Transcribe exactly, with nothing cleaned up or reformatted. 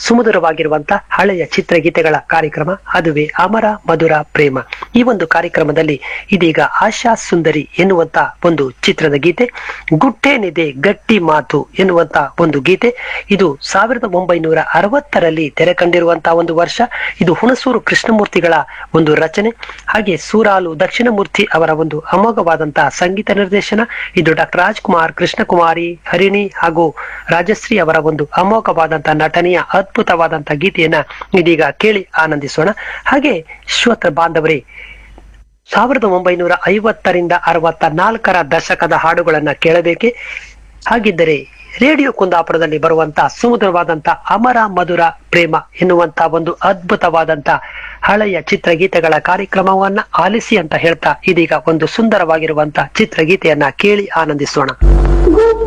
ಸುಮಧುರವಾಗಿರುವಂತಹ ಹಳೆಯ ಚಿತ್ರಗೀತೆಗಳ ಕಾರ್ಯಕ್ರಮ, ಅದುವೇ ಅಮರ ಮಧುರ ಪ್ರೇಮ. ಈ ಒಂದು ಕಾರ್ಯಕ್ರಮದಲ್ಲಿ ಇದೀಗ ಆಶಾ ಸುಂದರಿ ಎನ್ನುವಂತ ಒಂದು ಚಿತ್ರದ ಗೀತೆ, ಗುಟ್ಟೇನಿದೆ ಗಟ್ಟಿ ಮಾತು ಎನ್ನುವಂತ ಒಂದು ಗೀತೆ. ಇದು ಸಾವಿರದ ಒಂಬೈನೂರ ಅರವತ್ತರಲ್ಲಿ ತೆರೆ ಕಂಡಿರುವಂತಹ ಒಂದು ವರ್ಷ. ಇದು ಹುಣಸೂರು ಕೃಷ್ಣಮೂರ್ತಿಗಳ ಒಂದು ರಚನೆ, ಹಾಗೆ ಸೂರಾಲು ದಕ್ಷಿಣಮೂರ್ತಿ ಅವರ ಒಂದು ಅಮೋಘವಾದಂತಹ ಸಂಗೀತ ನಿರ್ದೇಶನ. ಇದು ಡಾಕ್ಟರ್ ರಾಜ್ಕುಮಾರ್, ಕೃಷ್ಣಕುಮಾರಿ, ಹರಿಣಿ ಹಾಗೂ ರಾಜಶ್ರೀ ಅವರ ಒಂದು ಅಮೋಘವಾದಂತಹ ನಟನೆಯ ಅದ್ಭುತವಾದಂತಹ ಗೀತೆಯನ್ನ ಇದೀಗ ಕೇಳಿ ಆನಂದಿಸೋಣ. ಹಾಗೆ ಶ್ರೋತೃ ಬಾಂಧವರೇ, ಸಾವಿರದ ಒಂಬೈನೂರ ಐವತ್ತರಿಂದ ಅರವತ್ತ ನಾಲ್ಕರ ದಶಕದ ಹಾಡುಗಳನ್ನ ಕೇಳಬೇಕೆ? ಹಾಗಿದ್ದರೆ ರೇಡಿಯೋ ಕುಂದಾಪುರದಲ್ಲಿ ಬರುವಂತಹ ಸುಮಧುರವಾದಂತಹ ಅಮರ ಮಧುರ ಪ್ರೇಮ ಎನ್ನುವಂತ ಒಂದು ಅದ್ಭುತವಾದಂತ ಹಳೆಯ ಚಿತ್ರಗೀತೆಗಳ ಕಾರ್ಯಕ್ರಮವನ್ನ ಆಲಿಸಿ ಅಂತ ಹೇಳ್ತಾ ಇದೀಗ ಒಂದು ಸುಂದರವಾಗಿರುವಂತಹ ಚಿತ್ರಗೀತೆಯನ್ನ ಕೇಳಿ ಆನಂದಿಸೋಣ.